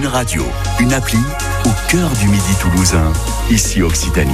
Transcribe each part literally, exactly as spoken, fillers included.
Une radio, une appli au cœur du Midi toulousain, ici Occitanie.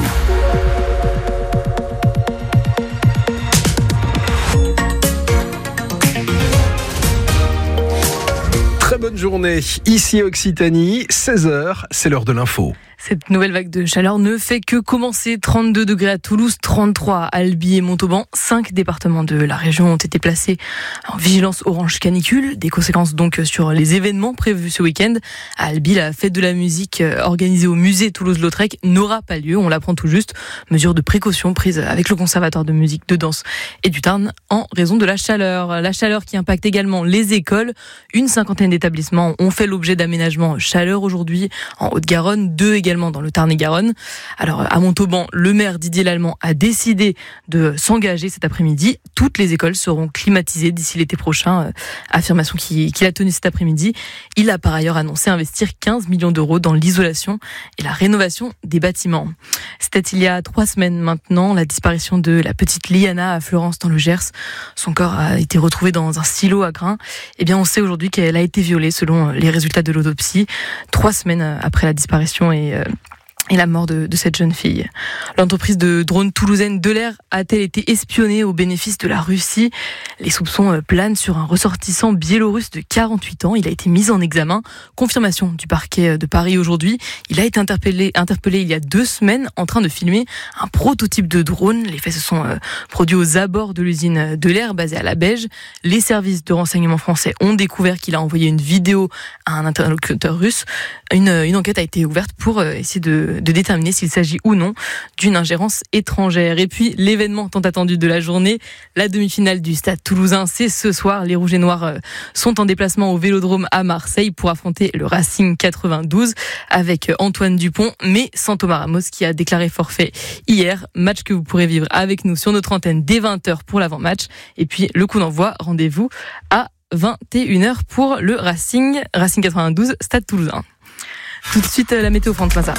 Très bonne journée, ici Occitanie, seize heures, c'est l'heure de l'info. Cette nouvelle vague de chaleur ne fait que commencer. trente-deux degrés à Toulouse, trente-trois à Albi et Montauban. Cinq départements de la région ont été placés en vigilance orange canicule. Des conséquences donc sur les événements prévus ce week-end. À Albi, la fête de la musique organisée au musée Toulouse-Lautrec n'aura pas lieu. On l'apprend tout juste. Mesure de précaution prise avec le Conservatoire de musique, de danse et du Tarn en raison de la chaleur. La chaleur qui impacte également les écoles. Une cinquantaine d'établissements ont fait l'objet d'aménagements chaleur aujourd'hui en Haute-Garonne. Deux également dans le Tarn-et-Garonne. Alors, à Montauban, le maire Didier Lallemand a décidé de s'engager cet après-midi. Toutes les écoles seront climatisées d'ici l'été prochain. Euh, affirmation qu'il, qu'il a tenue cet après-midi. Il a par ailleurs annoncé investir quinze millions d'euros dans l'isolation et la rénovation des bâtiments. C'était il y a trois semaines maintenant, la disparition de la petite Liana à Fleurance dans le Gers. Son corps a été retrouvé dans un silo à grains. Eh bien, on sait aujourd'hui qu'elle a été violée selon les résultats de l'autopsie. Trois semaines après la disparition et et la mort de, de cette jeune fille. L'entreprise de drones toulousaine Delair a-t-elle été espionnée au bénéfice de la Russie ? Les soupçons planent sur un ressortissant biélorusse de quarante-huit ans. Il a été mis en examen. Confirmation du parquet de Paris aujourd'hui. Il a été interpellé, interpellé il y a deux semaines en train de filmer un prototype de drone. Les faits se sont euh, produits aux abords de l'usine Delair basée à la Beige. Les services de renseignement français ont découvert qu'il a envoyé une vidéo à un interlocuteur russe. Une, une enquête a été ouverte pour euh, essayer de de déterminer s'il s'agit ou non d'une ingérence étrangère. Et puis, l'événement tant attendu de la journée, la demi-finale du Stade Toulousain, c'est ce soir. Les Rouges et Noirs sont en déplacement au Vélodrome à Marseille pour affronter le Racing quatre-vingt-douze avec Antoine Dupont, mais sans Thomas Ramos qui a déclaré forfait hier. Match que vous pourrez vivre avec nous sur notre antenne dès vingt heures pour l'avant-match. Et puis, le coup d'envoi, rendez-vous à vingt et une heures pour le Racing, Racing quatre-vingt-douze, Stade Toulousain. Tout de suite, la météo, Franck Mazard.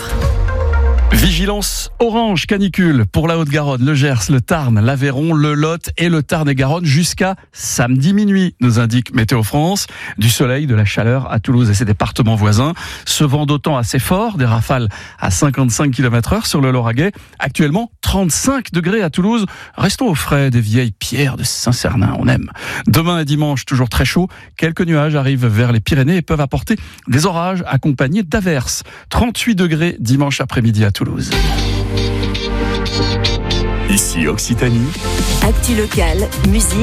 Vigilance orange canicule pour la Haute-Garonne, le Gers, le Tarn, l'Aveyron, le Lot et le Tarn-et-Garonne jusqu'à samedi minuit, nous indique Météo France. Du soleil, de la chaleur à Toulouse et ses départements voisins. Ce vent d'autant assez fort, des rafales à cinquante-cinq kilomètres heure sur le Lauragais. Actuellement, trente-cinq degrés à Toulouse. Restons au frais des vieilles pierres de Saint-Cernin, on aime. Demain et dimanche, toujours très chaud. Quelques nuages arrivent vers les Pyrénées et peuvent apporter des orages accompagnés d'averses. trente-huit degrés dimanche après-midi à Toulouse. Toulouse. Ici Occitanie. Actu locale, musique.